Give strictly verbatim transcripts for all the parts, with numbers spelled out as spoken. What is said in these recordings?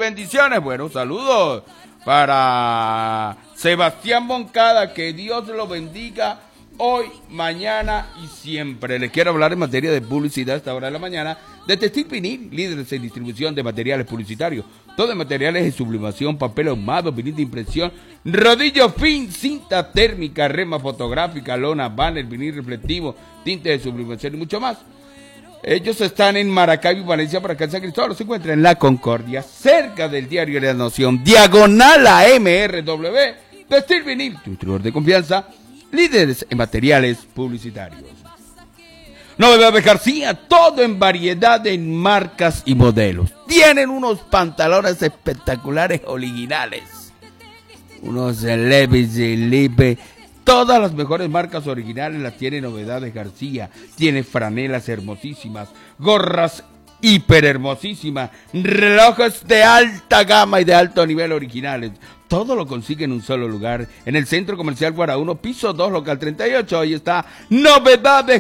bendiciones. Bueno, saludos para Sebastián Moncada, que Dios lo bendiga hoy, mañana y siempre. Les quiero hablar en materia de publicidad a esta hora de la mañana de Textil Vinil, líderes en distribución de materiales publicitarios, todo en materiales de sublimación, papel ahumado, vinil de impresión, rodillo fin, cinta térmica, rema fotográfica, lona, banner, vinil reflectivo, tinte de sublimación y mucho más. Ellos están en Maracaibo y Valencia, para acá en San Cristóbal. Se encuentran en La Concordia, cerca del Diario de la Nación, diagonal a M R W. Textil Vinil, tu distribuidor de confianza, líderes en materiales publicitarios. Novedades García, todo en variedad de marcas y modelos. Tienen unos pantalones espectaculares originales, unos Levi's y Lipe. Todas las mejores marcas originales las tiene Novedades García. Tiene franelas hermosísimas, gorras hiper hermosísimas, relojes de alta gama y de alto nivel originales. Todo lo consigue en un solo lugar, en el Centro Comercial Guarauno, piso dos, local treinta y ocho. Ahí está Novedades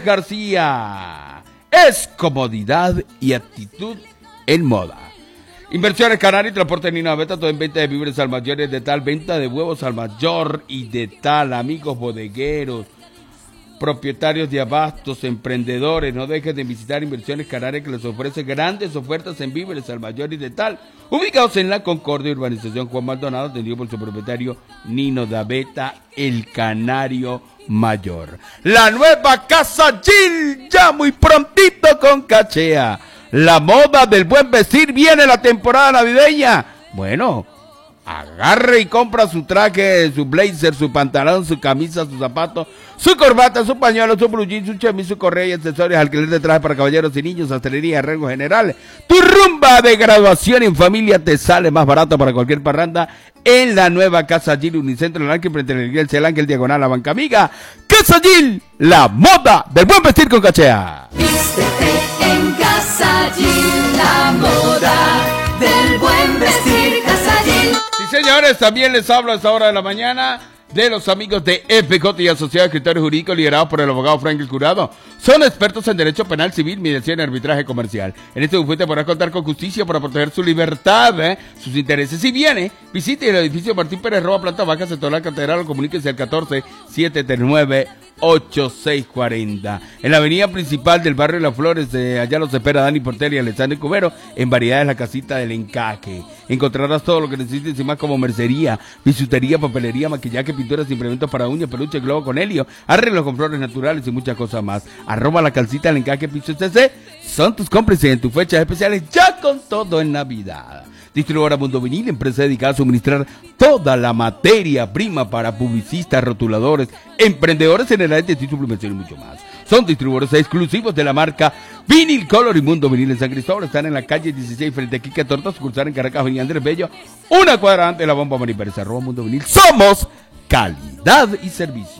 García. Es comodidad y actitud en moda. Inversiones Canario y Transporte Nina Beta, todo en venta de víveres al mayor y de tal, venta de huevos al mayor y de tal. Amigos bodegueros, propietarios de abastos, emprendedores, no dejen de visitar Inversiones Canarias, que les ofrece grandes ofertas en víveres al mayor y de tal, ubicados en La Concordia, urbanización Juan Maldonado, atendido por su propietario Nino Daveta, el Canario Mayor. La nueva Casa Gil, ya muy prontito con Cachea. La moda del buen vestir, viene la temporada navideña. Bueno, agarre y compra su traje, su blazer, su pantalón, su camisa, sus zapatos, su corbata, su pañuelo, su blue jean, su chemis, su correa y accesorios, alquiler de traje para caballeros y niños, sastrería, arreglos generales. Tu rumba de graduación en familia te sale más barato para cualquier parranda en la nueva Casa Gil, Unicentro del Ángel, frente a la iglesia del Ángel, diagonal a Banca Amiga. Casa Gil, la moda del buen vestir con Cachea. Vístete en Casa Gil, la moda del buen vestir. Casa Gil. Sí, señores, también les hablo a esta hora de la mañana de los amigos de E P J y Asociados de Escritores Jurídicos, liderados por el abogado Franklin Curado. Son expertos en derecho penal, civil, mediación y arbitraje comercial. En este bufete podrá contar con justicia para proteger su libertad, ¿eh? sus intereses. Si viene, visite el edificio Martín Pérez Roa, planta baja, sector de la Catedral, o comuníquese al catorce, siete tres nueve, ocho seis cuatro cero. En la avenida principal del barrio de Las Flores, eh, allá los espera Dani Porter y Alexander Cubero, en variedades La Casita del Encaje. Encontrarás todo lo que necesites y más, como mercería, bisutería, papelería, maquillaje, pinturas, implementos para uñas, peluche, globo con helio, arreglos con flores naturales y muchas cosas más. Arroba La Calcita del Encaje, piso C C, son tus cómplices en tus fechas especiales, ya con todo en Navidad. Distribuidora Mundo Vinil, empresa dedicada a suministrar toda la materia prima para publicistas, rotuladores, emprendedores generales de suplementación y mucho más. Son distribuidores exclusivos de la marca Vinil Color y Mundo Vinil en San Cristóbal. Están en la calle dieciséis, frente a Quique Torta, sucursal en Caracas, avenida Andrés Bello, una cuadra antes de la bomba María Pérez. Arroba Mundo Vinil. Somos calidad y servicio.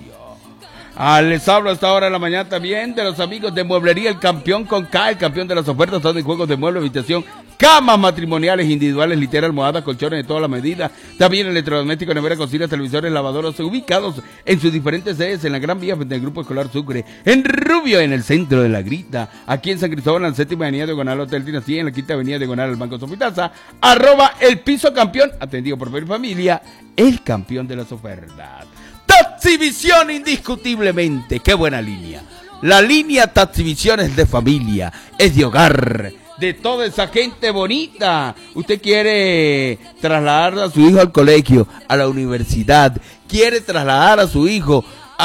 Ah, les hablo a esta hora de la mañana también de los amigos de Mueblería El Campeón con K, el campeón de las ofertas, donde juegos de muebles, habitación, camas matrimoniales, individuales, literas, almohadas, colchones de todas las medidas, también electrodomésticos, nevera, cocinas, televisores, lavadoras, ubicados en sus diferentes sedes en la Gran Vía frente al Grupo Escolar Sucre, en Rubio, en el centro de La Grita, aquí en San Cristóbal, en la séptima avenida diagonal Hotel Dinastía, en la quinta avenida diagonal al Banco Sofitaza, arroba el piso campeón, atendido por mi familia, el campeón de las ofertas. Taxivisión, indiscutiblemente, qué buena línea. La línea Taxivisión es de familia, es de hogar, de toda esa gente bonita. Usted quiere trasladar a su hijo al colegio, a la universidad, quiere trasladar a su hijo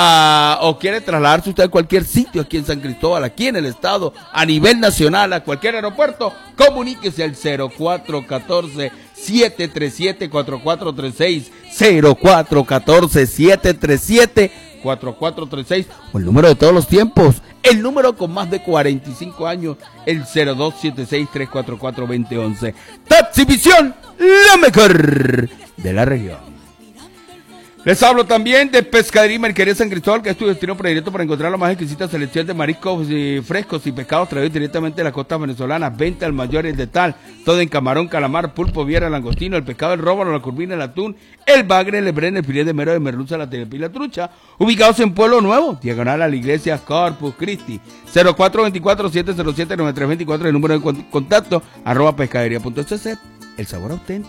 a, o quiere trasladarse usted a cualquier sitio aquí en San Cristóbal, aquí en el estado, a nivel nacional, a cualquier aeropuerto, comuníquese al cero cuatro uno cuatro, siete tres siete, cuatro cuatro tres seis, cero cuatro uno cuatro, siete tres siete, cuatro cuatro tres seis, o el número de todos los tiempos, el número con más de cuarenta y cinco años, el cero dos siete seis, tres cuatro cuatro, dos cero uno uno. Taxivisión, la mejor de la región. Les hablo también de Pescadería y Mercería San Cristóbal, que es tu destino predilecto para encontrar la más exquisita selección de mariscos y frescos y pescados traídos directamente de las costas venezolanas. Venta al mayor y el de tal, todo en camarón, calamar, pulpo, viera, langostino, el pescado, el róbalo, la curvina, el atún, el bagre, el lebren, el filete de mero, de merluza, la telepí y la trucha. Ubicados en Pueblo Nuevo, diagonal a la iglesia Corpus Christi. cero cuatro dos cuatro, siete cero siete, nueve tres dos cuatro, el número de contacto, arroba pescadería punto c c. El sabor auténtico.